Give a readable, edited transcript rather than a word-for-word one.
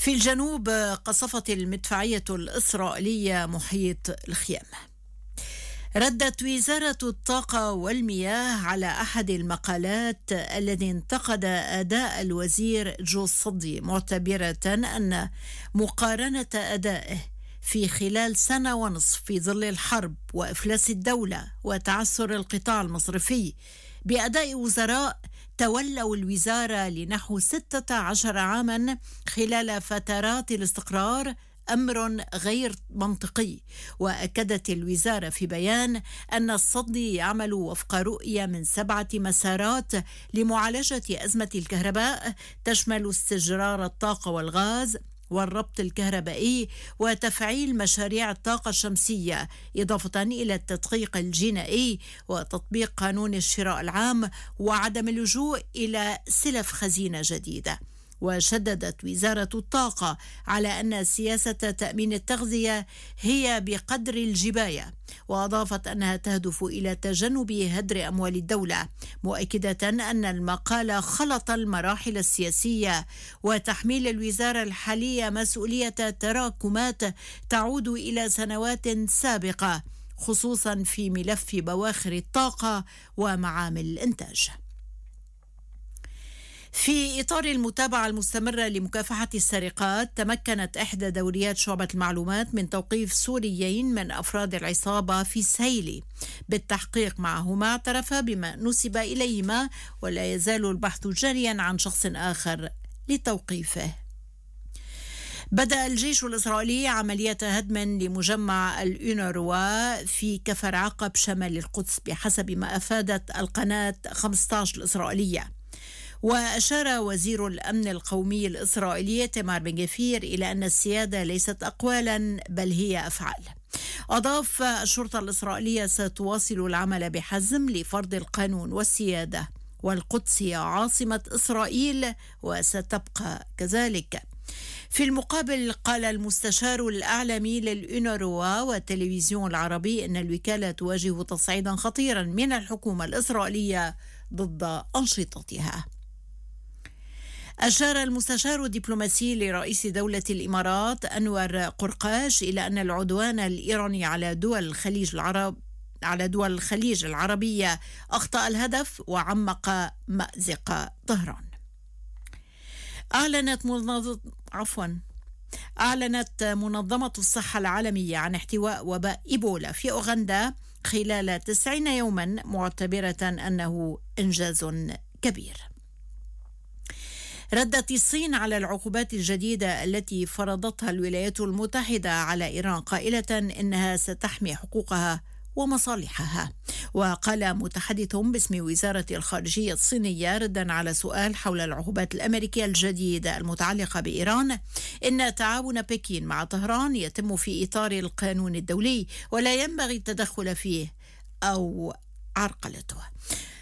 في الجنوب قصفت المدفعية الإسرائيلية محيط الخيام. ردت وزارة الطاقة والمياه على أحد المقالات الذي انتقد أداء الوزير جو الصدي، معتبرة أن مقارنة أدائه في خلال سنة ونصف في ظل الحرب وإفلاس الدولة وتعثر القطاع المصرفي بأداء وزراء تولوا الوزارة لنحو 16 عاما خلال فترات الاستقرار أمر غير منطقي. وأكدت الوزارة في بيان أن الصدي يعمل وفق رؤية من 7 مسارات لمعالجة أزمة الكهرباء تشمل استجرار الطاقة والغاز والربط الكهربائي وتفعيل مشاريع الطاقة الشمسية، إضافة إلى التدقيق الجنائي وتطبيق قانون الشراء العام وعدم اللجوء إلى سلف خزينة جديدة. وشددت وزارة الطاقة على أن سياسة تأمين التغذية هي بقدر الجباية، وأضافت أنها تهدف إلى تجنب هدر أموال الدولة، مؤكدة أن المقال خلط المراحل السياسية وتحميل الوزارة الحالية مسؤولية تراكمات تعود إلى سنوات سابقة، خصوصا في ملف بواخر الطاقة ومعامل الإنتاج. في إطار المتابعة المستمرة لمكافحة السرقات، تمكنت إحدى دوريات شعبة المعلومات من توقيف سوريين من أفراد العصابة في سهيلي. بالتحقيق معهما اعترفا بما نسب إليهما، ولا يزال البحث جاريا عن شخص آخر لتوقيفه. بدأ الجيش الإسرائيلي عملية هدم لمجمع الأونروا في كفر عقب شمال القدس بحسب ما أفادت القناة 15 الإسرائيلية. وأشار وزير الأمن القومي الإسرائيلي تمار بن غفير إلى أن السيادة ليست أقوالا بل هي أفعال. أضاف الشرطة الإسرائيلية ستواصل العمل بحزم لفرض القانون والسيادة، والقدس هي عاصمة إسرائيل وستبقى كذلك. في المقابل قال المستشار الأعلامي للأونروا والتلفزيون العربي أن الوكالة تواجه تصعيدا خطيرا من الحكومة الإسرائيلية ضد أنشطتها. أشار المستشار الدبلوماسي لرئيس دولة الإمارات أنور قرقاش إلى أن العدوان الإيراني على دول الخليج العربية أخطأ الهدف وعمق مأزق طهران. أعلنت منظمة الصحة العالمية عن احتواء وباء إيبولا في أوغندا خلال 90 يوما، معتبرة أنه إنجاز كبير. ردت الصين على العقوبات الجديدة التي فرضتها الولايات المتحدة على إيران، قائلة إنها ستحمي حقوقها ومصالحها. وقال متحدث باسم وزارة الخارجية الصينية ردا على سؤال حول العقوبات الأمريكية الجديدة المتعلقة بإيران إن تعاون بكين مع طهران يتم في إطار القانون الدولي ولا ينبغي التدخل فيه أو عرقلته.